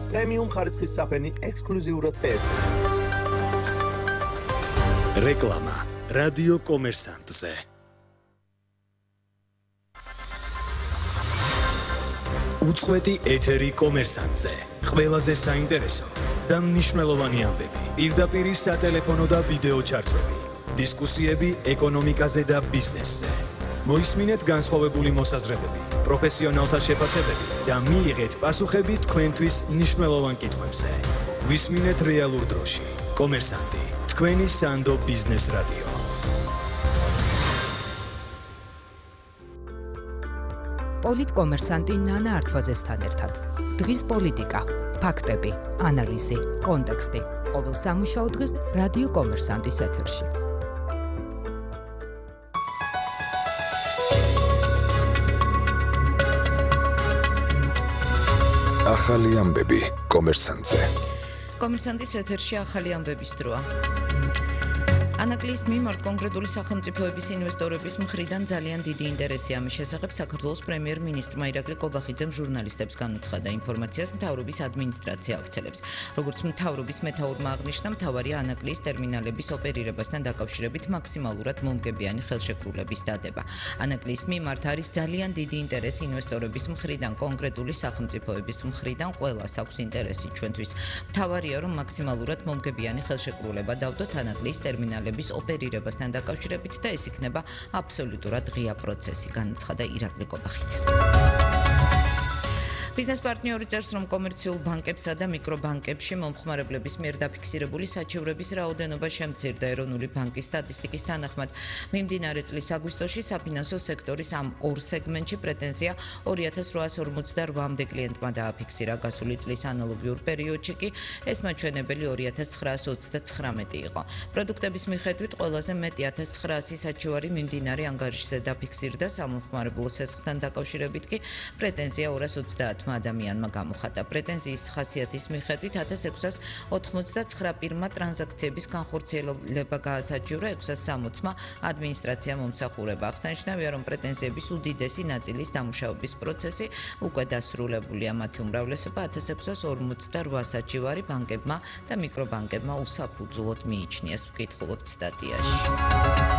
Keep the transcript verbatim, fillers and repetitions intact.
პრემიუმ ხარისხის საფენი ექსკლუზიურად ფესტივალში. რეკლამა რადიო კომერსანტზე. უწყვეტი ეთერი კომერსანტზე. ყველაზე საინტერესო და მნიშვნელოვანი ამბები. პირდაპირ სატელეფონო და ვიდეო ჩარტები. დისკუსიები ეკონომიკაზე და ბიზნესზე. მოისმინეთ განსხვავებული მოსაზრებები, პროფესიონალთა შეფასებები და მიიღეთ პასუხები თქვენთვის მნიშვნელოვან კითხვებზე. ვისმინეთ რეალურ დროში. კომერსანტი, თქვენი სანდო ბიზნეს რადიო. პოლიტკომერსანტი ნანა არჩვაზესთან ერთად. დღის პოლიტიკა, ფაქტები, ანალიზი, კონტექსტი. ყოველ სამუშაო დღეს რადიო კომერსანტის ეთერში. ახალი ამბები კომერსანტზე. კომერსანტის ეთერში ახალი ამბების დროა. ანაკლიის მიმართ კონკრეტული სახელმწიფოების ინვესტორების მხრიდან ძალიან დიდი ინტერესი ამის შესახებ საქართველოს პრემიერ-მინისტრმა ირაკლი კობახიძემ ჟურნალისტებს განუცხადა ინფორმაციას მთავრობის ადმინისტრაცია ავრცელებს. როგორც მთავრობის მეთაურმა აღნიშნა, მთავარია ანაკლიის ტერმინალების ოპერირებასთან დაკავშირებით მაქსიმალურად მომგებიანი ხელშეკრულების დადება. ანაკლიის მიმართ არის ძალიან დიდი ინტერესი ინვესტორების მხრიდან, კონკრეტული სახელმწიფოების მხრიდან ყველას აქვს ინტერესი ჩვენთვის. მთავარია, რომ მაქსიმალურად მომგებიანი ხელშეკრულება დავდოთ ანაკლიის ტერმინალების ოპერირებასთან დაკავშირებით და ეს იქნება აბსოლუტურად ღია პროცესი, განაცხადა ირაკლი კობახიძე. ბიზნეს პარტნიორი წერს, რომ კომერციულ ბანკებსა და მიკრობანკებში მომხმარებლების მიერ დაფიქსირებული საჩივრების რაოდენობა შემცირდა. ეროვნული ბანკის სტატისტიკის თანახმად, მიმდინარე წლის აგვისტოში საფინანსო სექტორის ამ ორ სეგმენტში პრეტენზია ორი ათას რვაას ორმოცდარვამდე კლიენტმა დააფიქსირა. გასული წლის ანალოგიურ პერიოდში კი ეს მაჩვენებელი ორი ათას ცხრაას ოცდაცხრამეტი იყო. პროდუქტების მიხედვით ყველაზე მეტი ათას ცხრაასი საჩივარი მიმდინარე ანგარიშზე დაფიქსირდა. სამომხმარებლო სესხთან დაკავშირებით კი პრეტენზია ორას ოცდაათმა ადამიანმა გამოხატა. პრეტენზიის ხასიათის მიხედვით ათას ექვსას ოთხმოცდაცხრა პირმა ტრანზაქციების განხორციელება გაასაჩივრა, ექვსას სამოცმა ადმინისტრაცია მომსახურება. აღსანიშნავია, რომ პრეტენზიების უდიდესი ნაწილის დამუშავების პროცესი უკვე დასრულებულია. მათი უმრავლესობა ათას ექვსას ორმოცდარვა საჩივარი ბანკებმა და მიკრობანკებმა უსაფუძვლოდ მიიჩნიეს. ვკითხულობთ სტატიაში.